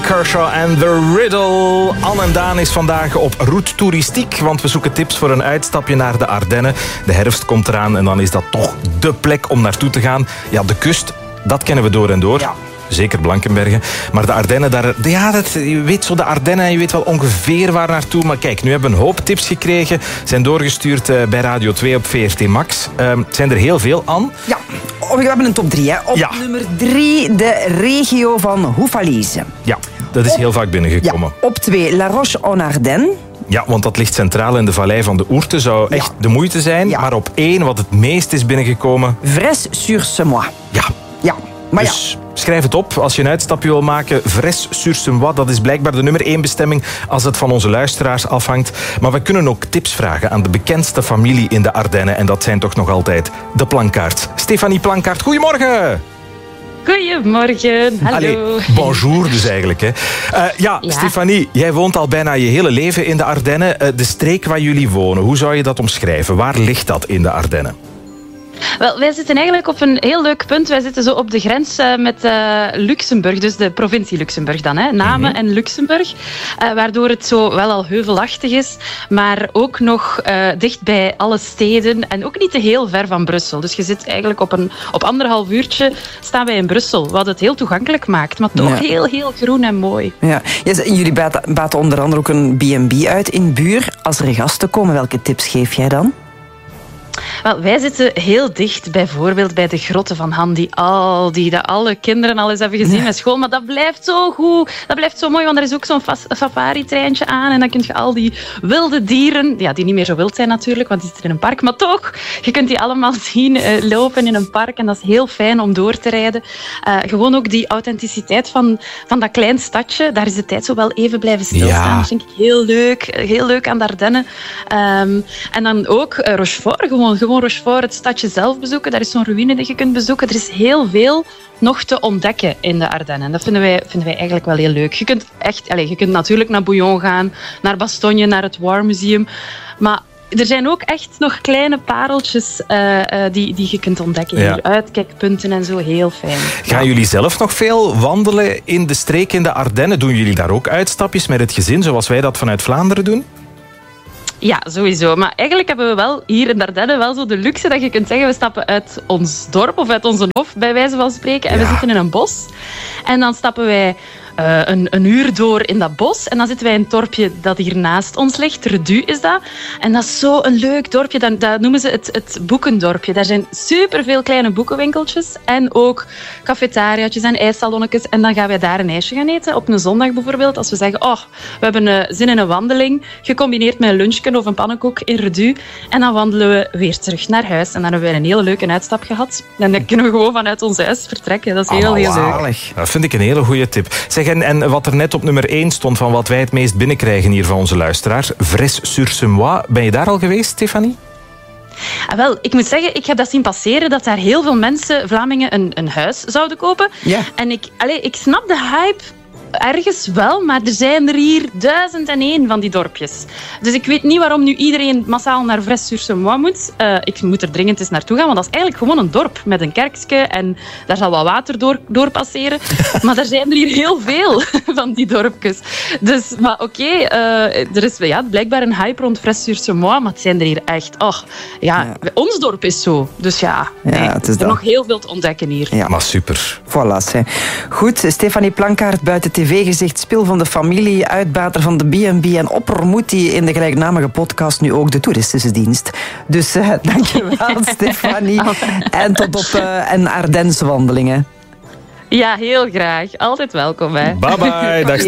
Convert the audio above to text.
Kershaw en The Riddle. Anne en Daan is vandaag op route toeristiek, want we zoeken tips voor een uitstapje naar de Ardennen. De herfst komt eraan en dan is dat toch dé plek om naartoe te gaan. Ja, de kust, dat kennen we door en door. Ja. Zeker Blankenbergen. Maar de Ardennen, je weet zo de Ardennen, je weet wel ongeveer waar naartoe. Maar kijk, nu hebben we een hoop tips gekregen. Zijn doorgestuurd bij Radio 2 op VRT Max. Zijn er heel veel, Anne? Ja, we hebben een top 3. Hè. Op nummer 3 de regio van Houffalize. Ja, dat is heel vaak binnengekomen. Ja. Op 2 La Roche-en-Ardenne. Ja, want dat ligt centraal in de vallei van de Ourthe. Zou echt de moeite zijn. Ja. Maar op 1, wat het meest is binnengekomen... Vresse-sur-Semois. Ja. Maar dus schrijf het op als je een uitstapje wil maken. Vresse-sur-Semois, dat is blijkbaar de nummer 1 bestemming als het van onze luisteraars afhangt. Maar we kunnen ook tips vragen aan de bekendste familie in de Ardennen. En dat zijn toch nog altijd de Plankaarts. Stefanie Plankaart, goedemorgen! Goedemorgen, hallo. Allee, bonjour dus eigenlijk. Hè. Ja, Stefanie, jij woont al bijna je hele leven in de Ardennen. De streek waar jullie wonen, hoe zou je dat omschrijven? Waar ligt dat in de Ardennen? Wel, wij zitten eigenlijk op een heel leuk punt. Wij zitten zo op de grens met Luxemburg, dus de provincie Luxemburg dan. Hè. Namen en Luxemburg. Waardoor het zo wel al heuvelachtig is, maar ook nog dicht bij alle steden en ook niet te heel ver van Brussel. Dus je zit eigenlijk op 1,5 uurtje staan wij in Brussel, wat het heel toegankelijk maakt, maar toch heel, heel groen en mooi. Ja. Jullie baten onder andere ook een B&B uit in Buur. Als er gasten komen, welke tips geef jij dan? Wel, wij zitten heel dicht bijvoorbeeld bij de grotten van Han, die alle kinderen al eens hebben gezien met school. Maar dat blijft zo goed. Dat blijft zo mooi, want er is ook zo'n safari-treintje aan. En dan kun je al die wilde dieren, die niet meer zo wild zijn natuurlijk, want die zitten in een park. Maar toch, je kunt die allemaal zien lopen in een park. En dat is heel fijn om door te rijden. Gewoon ook die authenticiteit van dat klein stadje. Daar is de tijd zo wel even blijven stilstaan. Ja. Dat vind ik heel leuk. Heel leuk aan de Ardennen. En dan ook Rochefort, gewoon Rochefort, het stadje zelf bezoeken. Daar is zo'n ruïne dat je kunt bezoeken. Er is heel veel nog te ontdekken in de Ardennen. En dat vinden wij eigenlijk wel heel leuk. Je kunt natuurlijk naar Bouillon gaan, naar Bastogne, naar het War Museum. Maar er zijn ook echt nog kleine pareltjes die je kunt ontdekken. Hier, uitkijkpunten en zo, heel fijn. Gaan jullie zelf nog veel wandelen in de streek in de Ardennen? Doen jullie daar ook uitstapjes met het gezin, zoals wij dat vanuit Vlaanderen doen? Ja, sowieso. Maar eigenlijk hebben we wel hier in Ardennen wel zo de luxe dat je kunt zeggen, we stappen uit ons dorp of uit onze hof, bij wijze van spreken, en we zitten in een bos. En dan stappen wij een uur door in dat bos. En dan zitten wij in het dorpje dat hier naast ons ligt. Redu is dat. En dat is zo een leuk dorpje. Dat noemen ze het boekendorpje. Daar zijn superveel kleine boekenwinkeltjes. En ook cafetariaatjes en ijssalonnetjes. En dan gaan wij daar een ijsje gaan eten. Op een zondag bijvoorbeeld. Als we zeggen, we hebben zin in een wandeling. Gecombineerd met een lunchje of een pannenkoek in Redu. En dan wandelen we weer terug naar huis. En dan hebben wij een hele leuke uitstap gehad. En dan kunnen we gewoon vanuit ons huis vertrekken. Dat is heel leuk. Dat vind ik een hele goede tip. Zeg, en wat er net op nummer 1 stond van wat wij het meest binnenkrijgen hier van onze luisteraars. Vresse-sur-Semois. Ben je daar al geweest, Stefanie? Wel, ik moet zeggen, ik heb dat zien passeren dat daar heel veel mensen, Vlamingen, een huis zouden kopen. Ja. En ik snap de hype ergens wel, maar er zijn er hier 1001 van die dorpjes. Dus ik weet niet waarom nu iedereen massaal naar Vresse-sur-Semois moet. Ik moet er dringend eens naartoe gaan, want dat is eigenlijk gewoon een dorp met een kerkje en daar zal wat water door passeren. Maar er zijn er hier heel veel van die dorpjes. Dus, maar er is blijkbaar een hype rond Vresse-sur-Semois, maar het zijn er hier echt... Ons dorp is zo. Dus er is nog heel veel te ontdekken hier. Ja, maar super. Voilà. Goed, Stefanie Plankaart buiten tv-gezicht, spil van de familie, uitbater van de B&B en oppermoed die in de gelijknamige podcast nu ook de toeristische dienst. Dus dankjewel, Stefanie. En tot op een Ardense wandelingen. Ja, heel graag. Altijd welkom. Hè. Bye bye. Dag.